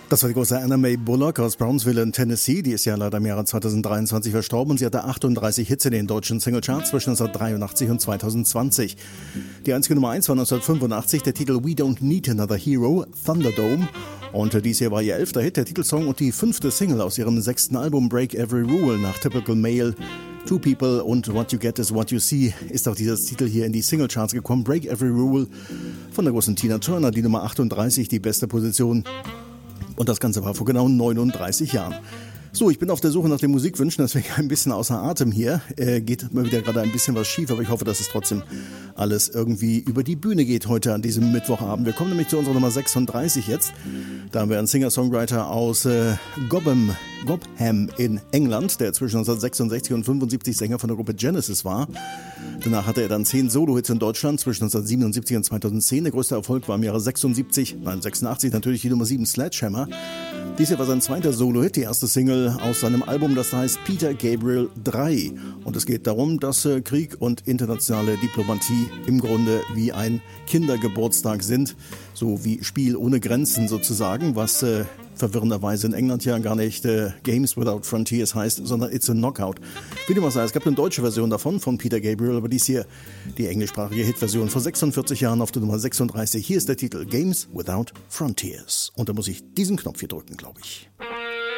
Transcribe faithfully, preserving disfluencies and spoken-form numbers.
Das war die große Anna Mae Bullock aus Brownsville in Tennessee. Die ist ja leider im Jahre zweitausenddreiundzwanzig verstorben und sie hatte achtunddreißig Hits in den deutschen Singlecharts zwischen neunzehnhundertdreiundachtzig und zweitausendzwanzig. Die einzige Nummer eins war neunzehnhundertfünfundachtzig, der Titel We Don't Need Another Hero, Thunderdome. Und dies hier war ihr elfter Hit, der Titelsong und die fünfte Single aus ihrem sechsten Album Break Every Rule nach Typical Male. Two People und What You Get is What You See ist auch dieser Titel hier in die Singlecharts gekommen. Break Every Rule von der großen Tina Turner, die Nummer achtunddreißig, die beste Position. Und das Ganze war vor genau neununddreißig Jahren. So, ich bin auf der Suche nach den Musikwünschen, deswegen ein bisschen außer Atem hier. Äh, geht mir wieder gerade ein bisschen was schief, aber ich hoffe, dass es trotzdem alles irgendwie über die Bühne geht heute an diesem Mittwochabend. Wir kommen nämlich zu unserer Nummer sechsunddreißig jetzt. Da haben wir einen Singer-Songwriter aus äh, Gobham, Gobham in England, der zwischen neunzehnhundertsechsundsechzig und fünfundsiebzig Sänger von der Gruppe Genesis war. Danach hatte er dann zehn Solo-Hits in Deutschland zwischen neunzehnhundertsiebenundsiebzig und zweitausendzehn. Der größte Erfolg war im Jahre sechsundsiebzig, nein sechsundachtzig natürlich die Nummer sieben Sledgehammer. Dies hier war sein zweiter Solo-Hit, die erste Single aus seinem Album, das heißt Peter Gabriel drei. Und es geht darum, dass äh, Krieg und internationale Diplomatie im Grunde wie ein Kindergeburtstag sind. So wie Spiel ohne Grenzen sozusagen, was äh, verwirrenderweise in England ja gar nicht äh, Games Without Frontiers heißt, sondern It's a Knockout. Wie dem auch sei, es gab eine deutsche Version davon von Peter Gabriel, aber dies hier die englischsprachige Hitversion vor sechsundvierzig Jahren auf der Nummer sechsunddreißig. Hier ist der Titel Games Without Frontiers. Und da muss ich diesen Knopf hier drücken, glaube ich.